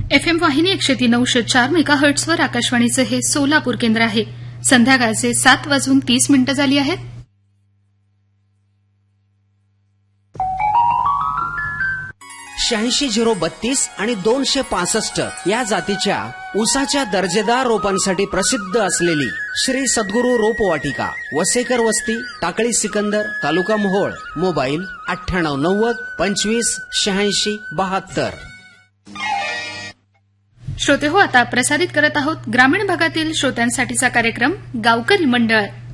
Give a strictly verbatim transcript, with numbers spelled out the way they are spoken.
FM वाहिनी एकशे तीन नऊशे चार मेगा हर्ट्सवर आकाशवाणीचं हे सोलापूर केंद्र आहे. संध्याकाळचे सात वाजून तीस मिनिटं झाली आहेत. शहाऐंशी झिरो बत्तीस आणि दोनशे पासष्ट या जातीच्या ऊसाच्या दर्जेदार रोपांसाठी प्रसिद्ध असलेली श्री सद्गुरू रोपवाटिका, वसेकर वस्ती, टाकळी सिकंदर, तालुका मोहोळ. मोबाईल अठ्ठ्याण्णव नव्वद पंचवीस शहाऐंशी बहात्तर. श्रोते हो, आता प्रसारित करत आहोत ग्रामीण भागातील श्रोत्यांसाठीचा कार्यक्रम गावकरी मंडळ.